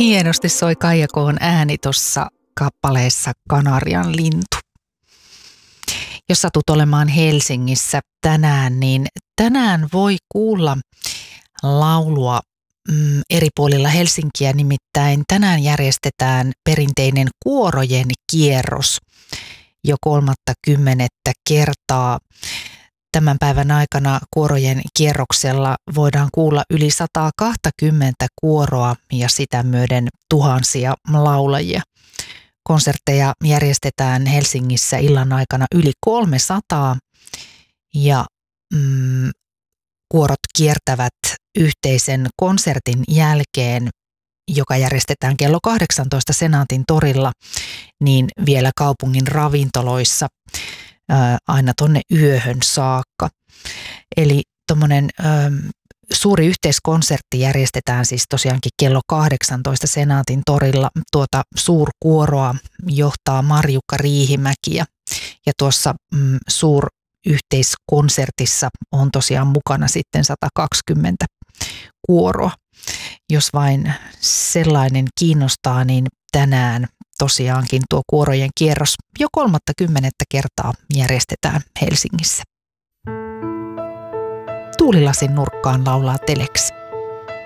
Hienosti soi Kaija K:n ääni tuossa kappaleessa Kanarian lintu. Jos satut olemaan Helsingissä tänään, niin tänään voi kuulla laulua eri puolilla Helsinkiä. Nimittäin tänään järjestetään perinteinen kuorojen kierros jo 30. kertaa. Tämän päivän aikana kuorojen kierroksella voidaan kuulla yli 120 kuoroa ja sitä myöden tuhansia laulajia. Konsertteja järjestetään Helsingissä illan aikana yli 300 ja kuorot kiertävät yhteisen konsertin jälkeen, joka järjestetään kello 18 Senaatin torilla, niin vielä kaupungin ravintoloissa aina tonne yöhön saakka. Eli tuommoinen suuri yhteiskonsertti järjestetään siis tosiaankin kello 18 Senaatin torilla. Tuota suurkuoroa johtaa Marjukka Riihimäki ja tuossa suuryhteiskonsertissa on tosiaan mukana sitten 120 kuoroa. Jos vain sellainen kiinnostaa, niin tänään tosiaankin tuo kuorojen kierros jo 30. kertaa järjestetään Helsingissä. Tuulilasin nurkkaan laulaa Telex.